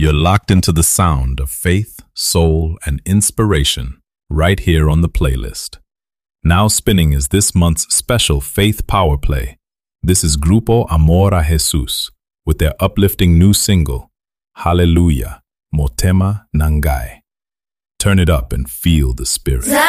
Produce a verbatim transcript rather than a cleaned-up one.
You're locked into the sound of faith, soul, and inspiration right here on the playlist. Now spinning is this month's special Faith Power Play. This is Grupo Amor a Jesus with their uplifting new single, Hallelujah, Motema Nangai. Turn it up and feel the spirit.